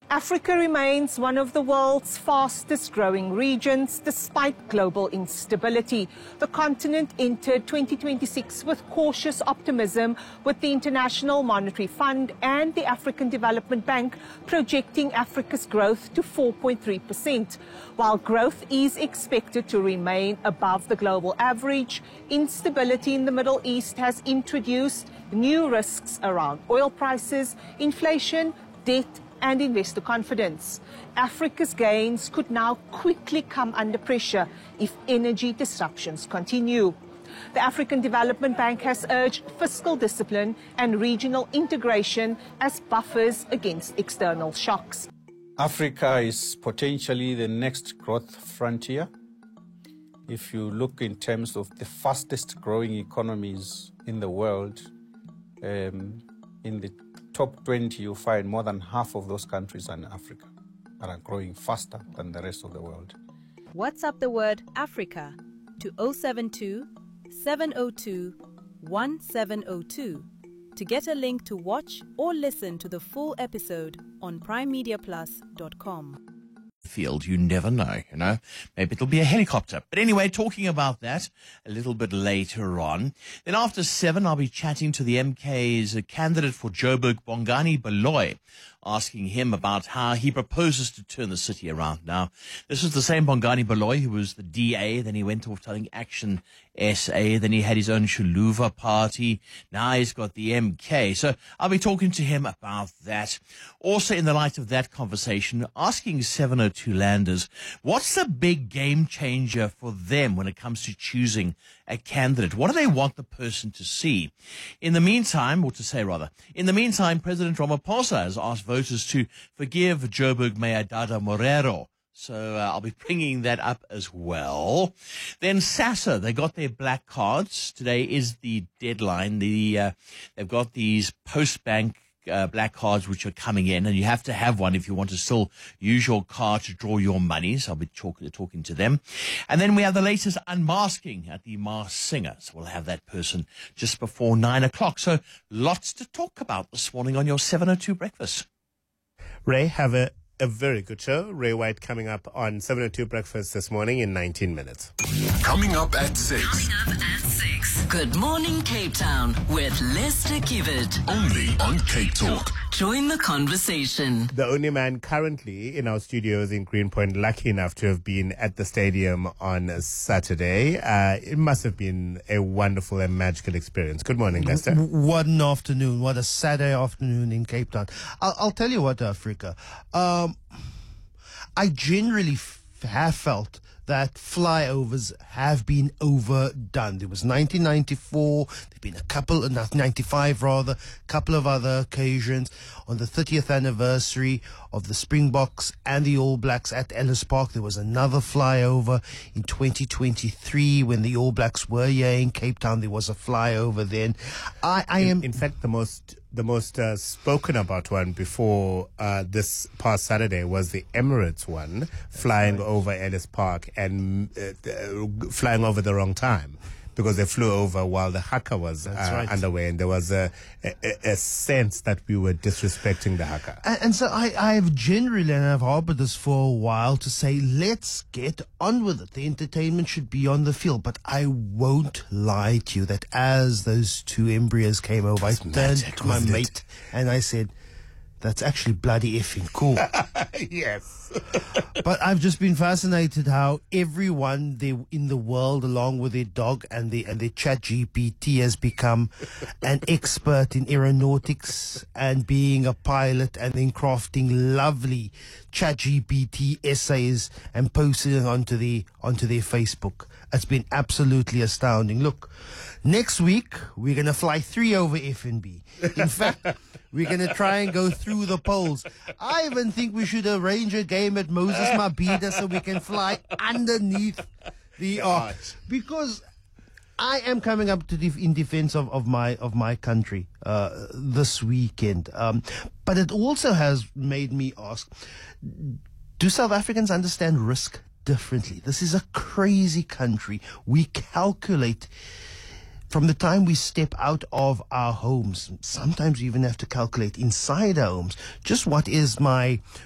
Africa remains one of the world's fastest growing regions despite global instability. The continent entered 2026 with cautious optimism, with the International Monetary Fund and the African Development Bank projecting Africa's growth to 4.3%. While growth is expected to remain above the global average, instability in the Middle East has introduced new risks around oil prices, inflation, debt, and investor confidence. Africa's gains could now quickly come under pressure if energy disruptions continue. The African Development Bank has urged fiscal discipline and regional integration as buffers against external shocks. Africa is potentially the next growth frontier. If you look in terms of the fastest growing economies in the world, in the top 20, you'll find more than half of those countries are in Africa and are growing faster than the rest of the world. WhatsApp the word Africa to 072 702 1702 to get a link to watch or listen to the full episode on primemediaplus.com. Field, you never know, maybe it'll be a helicopter. But anyway, talking about that a little bit later on. Then after 7, I'll be chatting to the MK's candidate for Joburg, Bongani Baloyi, asking him about how he proposes to turn the city around. Now, this is the same Bongani Baloyi who was the DA, then he went off telling Action SA, then he had his own Shuluva party, now he's got the MK. So I'll be talking to him about that. Also, in the light of that conversation, asking 702 landers, what's the big game changer for them when it comes to choosing a candidate? What do they want the person to see? In the meantime, President Ramaphosa has asked voters to forgive Joburg Mayor Dada Morero. So I'll be bringing that up as well. Then SASSA, they got their black cards. Today is the deadline. They've got these Postbank black cards which are coming in, and you have to have one if you want to still use your card to draw your money. So I'll be talking to them. And then we have the latest unmasking at the Masked Singer. So we'll have that person just before 9 o'clock. So lots to talk about this morning on your 702 Breakfast. Ray, have a very good show. Ray White coming up on 702 Breakfast this morning in 19 minutes. Coming up at 6. Good morning, Cape Town, with Lester Kivet. Only on Cape Talk. Join the conversation. The only man currently in our studios in Greenpoint lucky enough to have been at the stadium on Saturday. It must have been a wonderful and magical experience. Good morning, Lester. What an afternoon. What a Saturday afternoon in Cape Town. I'll tell you what, Africa. I generally have felt that flyovers have been overdone. There was 1994, there've been 95 rather, couple of other occasions. On the 30th anniversary of the Springboks and the All Blacks at Ellis Park, there was another flyover. In 2023, when the All Blacks were here in Cape Town, there was a flyover then. In fact, the most spoken about one before this past Saturday was the Emirates one, flying over Ellis Park and flying over the wrong time, because they flew over while the haka was underway, and there was a sense that we were disrespecting the haka. And so I've generally, and I've harbored this for a while, to say, let's get on with it. The entertainment should be on the field. But I won't lie to you that as those two embryos came over, I turned to my mate and I said, that's actually bloody effing cool. Yes. But I've just been fascinated how everyone in the world, along with their dog and their chat GPT, has become an expert in aeronautics and being a pilot, and then crafting lovely chat GPT essays and posting it onto their Facebook. It's been absolutely astounding. Look, next week we're going to fly 3 over FNB. In fact, we're going to try and go through the polls. I even think we should arrange a game at Moses Mabhida so we can fly underneath the arch. Because I am coming up in defense of my country this weekend. But it also has made me ask, do South Africans understand risk differently? This is a crazy country. We calculate from the time we step out of our homes. Sometimes we even have to calculate inside our homes. Just what is my